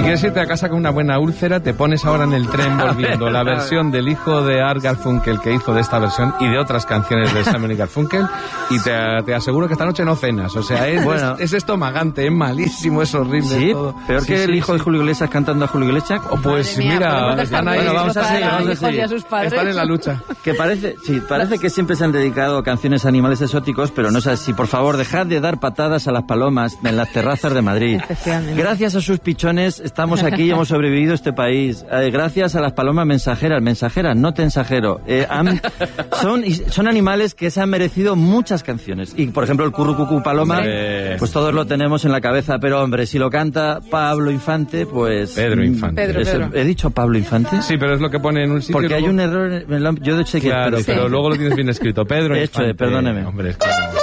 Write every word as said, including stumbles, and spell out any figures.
quieres irte a casa con una buena úlcera, te pones ahora en el tren volviendo la versión del hijo de Art Garfunkel que hizo de esta versión y de otras canciones de Simon y Garfunkel, y te, te aseguro que esta noche no cenas. O sea, es, bueno. es, es estomagante, es malísimo, es horrible. ¿Sí? Todo. ¿Peor sí, que sí, el hijo sí. de Julio Iglesias cantando a Julio Iglesias? Oh, pues mía, mira, están ahí, bueno, vamos a seguir, vamos a seguir. Están en la lucha. Que parece, sí, parece que siempre se han dedicado a canciones a animales exóticos, pero no es así. Por favor, dejad de dar patadas a las palomas en las terrazas de Madrid. Gracias a sus pichones estamos aquí y hemos sobrevivido a este país. Eh, gracias a las palomas mensajeras. Mensajeras, no tensajero. Eh, han, son, son animales que se han merecido muchas canciones. Y, por ejemplo, el currucucú paloma, sí. pues todos lo tenemos en la cabeza. Pero, hombre, si lo canta Pablo Infante, pues... Pedro Infante. Pedro, Pedro. ¿He dicho Pablo Infante? Sí, pero es lo que pone en un sitio. Porque luego... hay un error... En la... Yo sé que... Claro, pero, pero sí. luego lo tienes bien escrito. Pedro He hecho, Infante. perdóneme. Hombre, es que...